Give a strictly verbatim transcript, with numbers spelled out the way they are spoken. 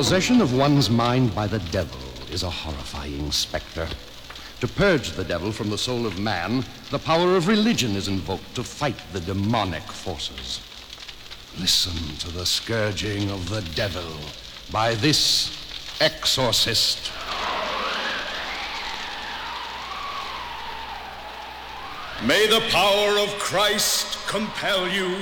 possession of one's mind by the devil is a horrifying specter. To purge the devil from the soul of man, the power of religion is invoked to fight the demonic forces. Listen to the scourging of the devil by this exorcist. May the power of Christ compel you